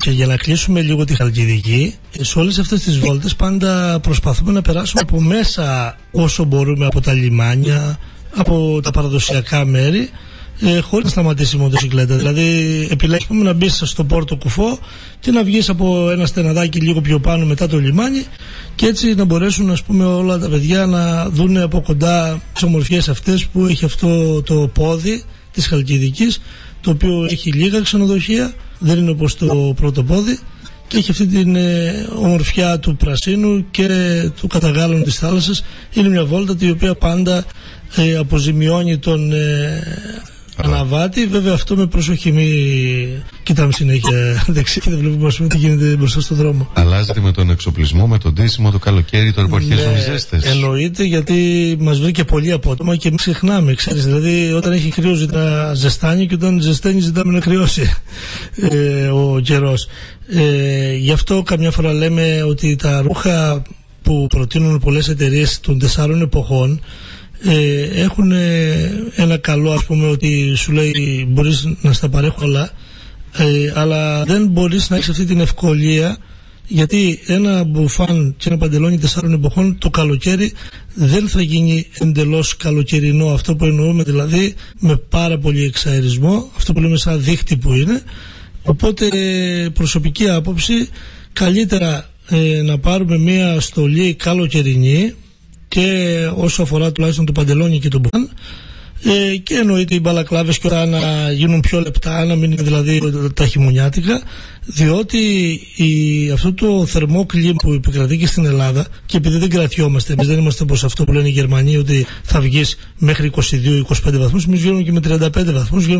Και για να κλείσουμε λίγο τη Χαλκιδική, σε όλες αυτές τις βόλτες πάντα προσπαθούμε να περάσουμε από μέσα όσο μπορούμε από τα λιμάνια, από τα παραδοσιακά μέρη, χωρίς να σταματήσει η μοτοσυκλέτα. Δηλαδή επιλέγεις να μπεις στο Πόρτο Κουφό και να βγεις από ένα στεναδάκι λίγο πιο πάνω μετά το λιμάνι, και έτσι να μπορέσουν όλα τα παιδιά να δουν από κοντά τις ομορφιές αυτές που έχει αυτό το πόδι της Χαλκιδικής, το οποίο έχει λίγα ξενοδοχεία, δεν είναι όπως το πρώτο πόδι, και έχει αυτή την ομορφιά του πρασίνου και του καταγάλων της θάλασσας. Είναι μια βόλτα η οποία πάντα αποζημιώνει τον αναβάτη. Βέβαια αυτό με προσοχή, μην κοιτάμε συνέχεια δεξιά και δεν βλέπουμε τι γίνεται μπροστά στον δρόμο. Αλλάζεται με τον εξοπλισμό, με τον ντύσιμο, το καλοκαίρι, το εποχές ζέστες. Εννοείται, γιατί μας βρήκε πολύ απότομα και μην ξεχνάμε, ξέρεις, δηλαδή όταν έχει κρύο ζητά ζεστάνει, και όταν ζεσταίνει ζητάμε να κρυώσει ο καιρός. Γι' αυτό καμιά φορά λέμε ότι τα ρούχα που προτείνουν πολλές εταιρείες των 4 εποχών έχουν ένα καλό, ας πούμε, ότι σου λέει μπορείς να στα παρέχω όλα, αλλά δεν μπορείς να έχεις αυτή την ευκολία, γιατί ένα μπουφάν και ένα παντελόνι 4 εποχών το καλοκαίρι δεν θα γίνει εντελώς καλοκαιρινό, αυτό που εννοούμε δηλαδή με πάρα πολύ εξαερισμό, αυτό που λέμε σαν δίχτυ που είναι. Οπότε προσωπική άποψη, καλύτερα να πάρουμε μια στολή καλοκαιρινή, και όσο αφορά τουλάχιστον το παντελόνι και το μπουφάν, και εννοείται οι μπαλακλάβες και όλα να γίνουν πιο λεπτά, να μην είναι δηλαδή τα χειμωνιάτικα, διότι αυτό το θερμό κλίμα που επικρατεί και στην Ελλάδα, και επειδή δεν κρατιόμαστε, εμείς δεν είμαστε όπως αυτό που λένε οι Γερμανοί ότι θα βγεις μέχρι 22-25 βαθμούς, εμείς βγαίνουμε και με 35 βαθμούς,